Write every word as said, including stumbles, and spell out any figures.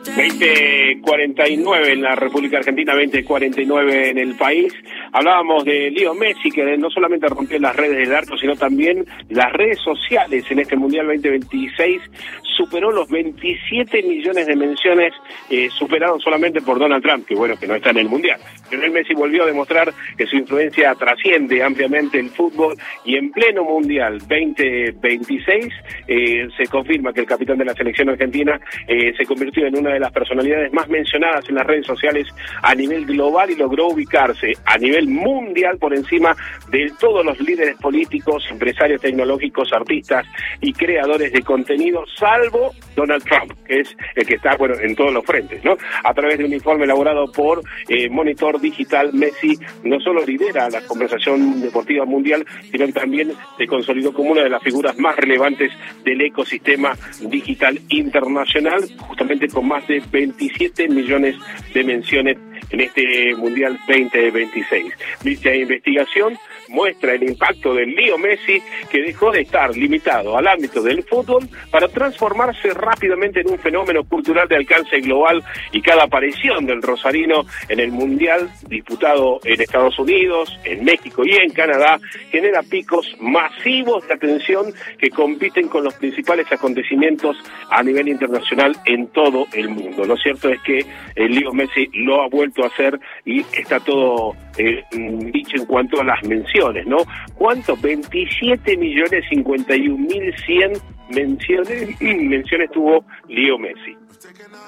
veinte cuarenta y nueve en la República Argentina, veinte cuarenta y nueve en el país. Hablábamos de Leo Messi, que no solamente rompió las redes del arco, sino también las redes sociales en este Mundial veinte veintiséis. Superó los veintisiete millones de menciones, eh, superados solamente por Donald Trump, que bueno, que no está en el Mundial. Lionel Messi volvió a demostrar que su influencia trasciende ampliamente el fútbol, y en pleno Mundial veinte veintiséis eh, se confirma que el capitán de la selección argentina eh, se convirtió en una de las personalidades más mencionadas en las redes sociales a nivel global, y logró ubicarse a nivel mundial por encima de todos los líderes políticos, empresarios tecnológicos, artistas y creadores de contenido, salvo Donald Trump, que es el que está, bueno, en todos los frentes, ¿no? A través de un informe elaborado por eh, Monitor Digital, Messi no solo lidera la conversación deportiva mundial, sino que también se consolidó como una de las figuras más relevantes del ecosistema digital internacional, justamente con más de veintisiete millones de menciones en este Mundial veinte veintiséis. Dicha investigación muestra el impacto del Leo Messi, que dejó de estar limitado al ámbito del fútbol para transformarse rápidamente en un fenómeno cultural de alcance global, y cada aparición del rosarino en el Mundial disputado en Estados Unidos, en México y en Canadá genera picos masivos de atención que compiten con los principales acontecimientos a nivel internacional en todo el mundo. Lo cierto es que el Leo Messi lo ha vuelto a hacer, y está todo eh, dicho en cuanto a las menciones, ¿no? ¿Cuánto? veintisiete millones cincuenta y un mil cien menciones, menciones tuvo Leo Messi.